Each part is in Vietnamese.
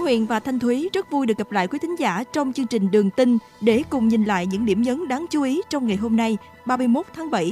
Huyền và Thanh Thúy rất vui được gặp lại quý thính giả trong chương trình Đường Tin để cùng nhìn lại những điểm nhấn đáng chú ý trong ngày hôm nay, 31 tháng 7,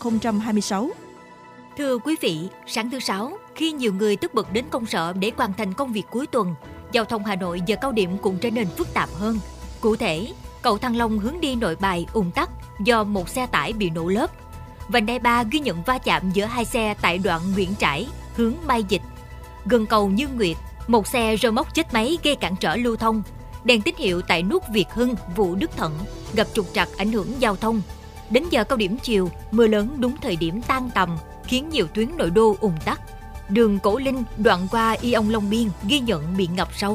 2026. Thưa quý vị, sáng thứ Sáu, khi nhiều người tất bật đến công sở để hoàn thành công việc cuối tuần, giao thông Hà Nội giờ cao điểm cũng trở nên phức tạp hơn. Cụ thể, cầu Thăng Long hướng đi Nội Bài ùn tắc do một xe tải bị nổ lốp. Vành đai 3 ghi nhận va chạm giữa hai xe tại đoạn Nguyễn Trãi, hướng Mai Dịch. Gần cầu Như Nguyệt, một xe rơ móc chết máy gây cản trở lưu thông. Đèn tín hiệu tại nút Việt Hưng, Vũ Đức Thận gặp trục trặc ảnh hưởng giao thông. Đến giờ cao điểm chiều, mưa lớn đúng thời điểm tan tầm khiến nhiều tuyến nội đô ùn tắc. Đường Cổ Linh đoạn qua Ion Long Biên ghi nhận bị ngập sâu.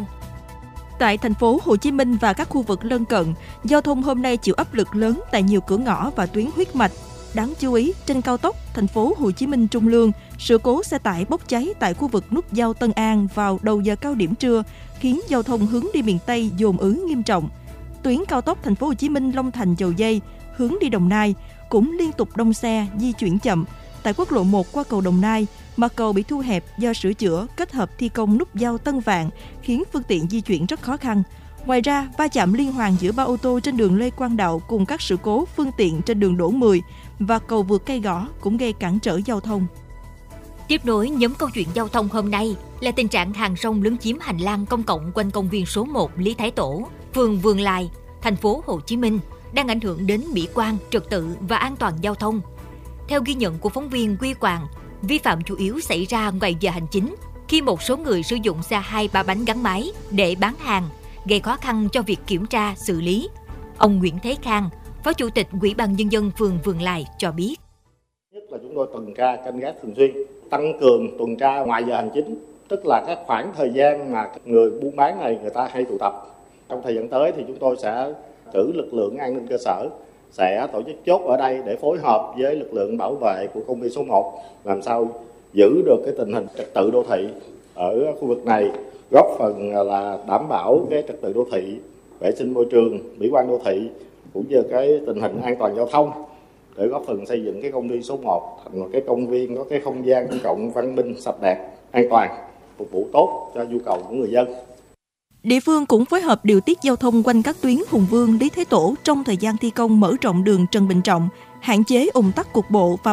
Tại thành phố Hồ Chí Minh và các khu vực lân cận, giao thông hôm nay chịu áp lực lớn tại nhiều cửa ngõ và tuyến huyết mạch. Đáng chú ý, trên cao tốc thành phố Hồ Chí Minh Trung Lương, sự cố xe tải bốc cháy tại khu vực nút giao Tân An vào đầu giờ cao điểm trưa khiến giao thông hướng đi miền Tây dồn ứ nghiêm trọng. Tuyến cao tốc thành phố Hồ Chí Minh Long Thành Dầu Giây hướng đi Đồng Nai cũng liên tục đông xe di chuyển chậm. Tại quốc lộ 1 qua cầu Đồng Nai, mặt cầu bị thu hẹp do sửa chữa kết hợp thi công nút giao Tân Vạn khiến phương tiện di chuyển rất khó khăn. Ngoài ra, va chạm liên hoàn giữa 3 ô tô trên đường Lê Quang Đạo cùng các sự cố phương tiện trên đường Đỗ Mười và cầu vượt Cây Gõ cũng gây cản trở giao thông. Tiếp nối nhóm câu chuyện giao thông hôm nay là tình trạng hàng rong lấn chiếm hành lang công cộng quanh công viên số 1 Lý Thái Tổ, phường Vườn Lài, thành phố Hồ Chí Minh đang ảnh hưởng đến mỹ quan, trật tự và an toàn giao thông. Theo ghi nhận của phóng viên Quy Quàng, vi phạm chủ yếu xảy ra ngoài giờ hành chính khi một số người sử dụng xe 2-3 bánh gắn máy để bán hàng, gây khó khăn cho việc kiểm tra, xử lý. Ông Nguyễn Thế Khang, Phó Chủ tịch Ủy ban Nhân dân phường Vườn Lài cho biết. Nhất là chúng tôi tuần tra canh gác thường xuyên, tăng cường tuần tra ngoài giờ hành chính, tức là các khoảng thời gian mà người buôn bán này người ta hay tụ tập. Trong thời gian tới thì chúng tôi sẽ cử lực lượng an ninh cơ sở, sẽ tổ chức chốt ở đây để phối hợp với lực lượng bảo vệ của công viên số 1 làm sao giữ được cái tình hình trật tự đô thị ở khu vực này, góp phần là đảm bảo cái trật tự đô thị, vệ sinh môi trường, mỹ quan đô thị cũng như cái tình hình an toàn giao thông để góp phần xây dựng cái công viên số 1 thành một cái công viên có cái không gian công cộng văn minh, sạch đẹp, an toàn, phục vụ tốt cho nhu cầu của người dân. Địa phương cũng phối hợp điều tiết giao thông quanh các tuyến Hùng Vương, Lý Thái Tổ trong thời gian thi công mở rộng đường Trần Bình Trọng, hạn chế ùn tắc cục bộ và